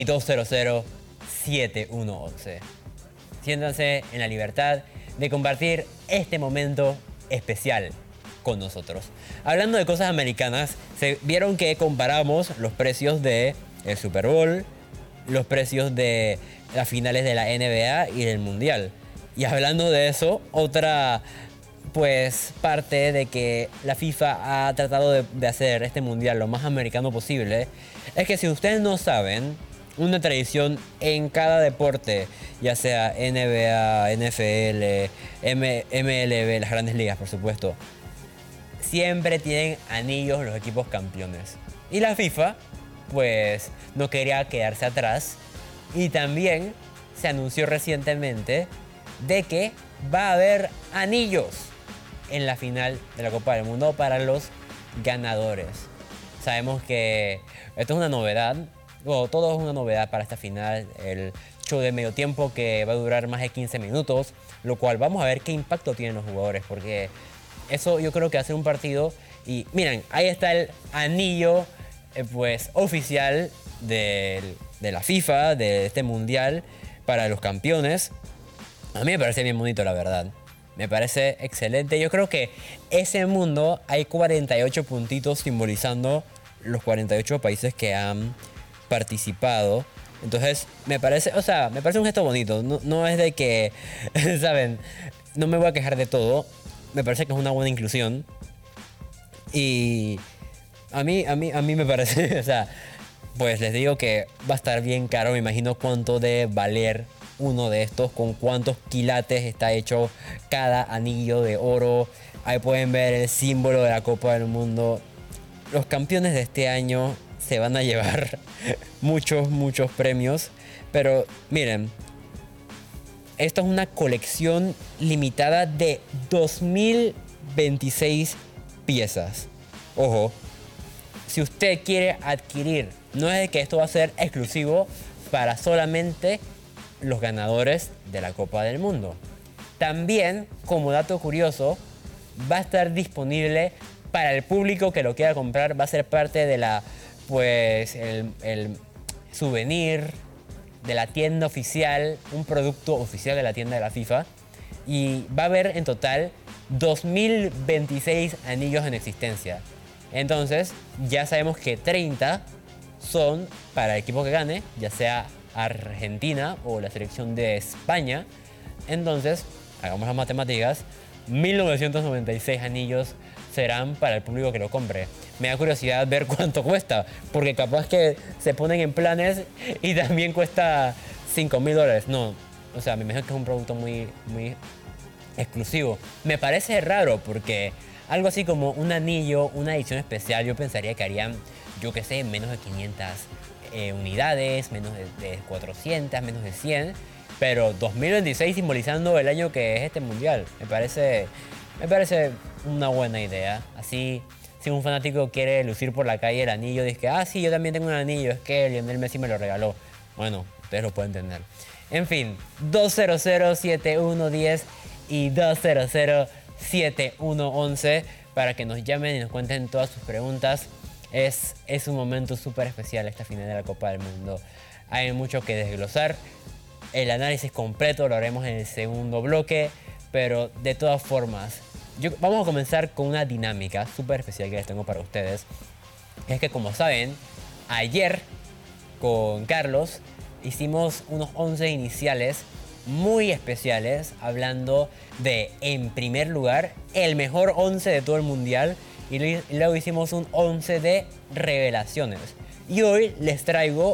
200-7111. Siéntanse en la libertad de compartir este momento especial con nosotros. Hablando de cosas americanas, se vieron que comparamos los precios de el Super Bowl, los precios de las finales de la NBA y del Mundial. Y hablando de eso, otra parte de que la FIFA ha tratado de hacer este Mundial lo más americano posible, es que si ustedes no saben, una tradición en cada deporte, ya sea NBA, NFL, MLB, las grandes ligas por supuesto, siempre tienen anillos los equipos campeones. Y la FIFA, pues, no quería quedarse atrás. Y también se anunció recientemente de que va a haber anillos en la final de la Copa del Mundo para los ganadores. Sabemos que esto es una novedad. Bueno, todo es una novedad para esta final. El show de medio tiempo que va a durar más de 15 minutos, lo cual vamos a ver qué impacto tienen los jugadores, porque eso yo creo que hace un partido. Y miren, ahí está el anillo oficial de la FIFA, de este mundial para los campeones. A mí me parece bien bonito, la verdad. Me parece excelente. Yo creo que ese mundo hay 48 puntitos simbolizando los 48 países que han participado. Entonces, me parece un gesto bonito. No es de que, ¿saben? No me voy a quejar de todo. Me parece que es una buena inclusión. Y a mí me parece, pues les digo que va a estar bien caro. Me imagino cuánto debe valer uno de estos, con cuántos quilates está hecho cada anillo de oro. Ahí pueden ver el símbolo de la Copa del Mundo. Los campeones de este año se van a llevar muchos premios. Pero miren, esto es una colección limitada de 2026 piezas. Ojo, si usted quiere adquirir, no es de que esto va a ser exclusivo para solamente los ganadores de la Copa del Mundo. También, como dato curioso, va a estar disponible para el público que lo quiera comprar. Va a ser parte de el souvenir de la tienda oficial, un producto oficial de la tienda de la FIFA. Y va a haber en total 2026 anillos en existencia. Entonces, ya sabemos que 30 son para el equipo que gane, ya sea Argentina o la selección de España. Entonces, hagamos las matemáticas, 1996 anillos serán para el público que lo compre. Me da curiosidad ver cuánto cuesta, porque capaz que se ponen en planes y también cuesta $5,000. No, me imagino que es un producto muy exclusivo. Me parece raro porque algo así como un anillo, una edición especial, yo pensaría que harían, yo qué sé, menos de 500 unidades, menos de 400, menos de 100. Pero 2026 simbolizando el año que es este mundial. Me parece una buena idea. Así, si un fanático quiere lucir por la calle el anillo, dice que, sí, yo también tengo un anillo, es que Lionel Messi me lo regaló. Bueno, ustedes lo pueden tener. En fin, 200-7110 y 200-7111 para que nos llamen y nos cuenten todas sus preguntas. Es un momento súper especial esta final de la Copa del Mundo. Hay mucho que desglosar. El análisis completo lo haremos en el segundo bloque, pero de todas formas, vamos a comenzar con una dinámica súper especial que les tengo para ustedes. Es que, como saben, ayer con Carlos hicimos unos 11 iniciales muy especiales, hablando de, en primer lugar, el mejor 11 de todo el mundial, y luego hicimos un 11 de revelaciones. Y hoy les traigo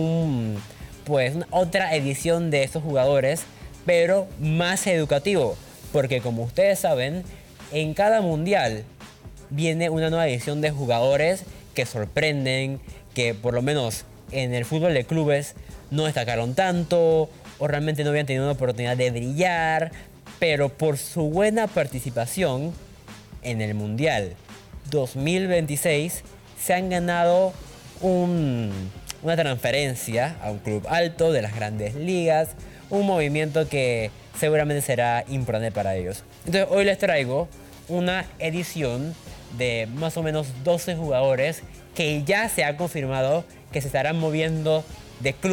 otra edición de estos jugadores, pero más educativo, porque como ustedes saben, en cada mundial viene una nueva edición de jugadores que sorprenden, que por lo menos en el fútbol de clubes no destacaron tanto o realmente no habían tenido una oportunidad de brillar, pero por su buena participación en el Mundial 2026 se han ganado una transferencia a un club alto de las grandes ligas, un movimiento que seguramente será importante para ellos. Entonces hoy les traigo una edición de más o menos 12 jugadores que ya se ha confirmado que se estarán moviendo de club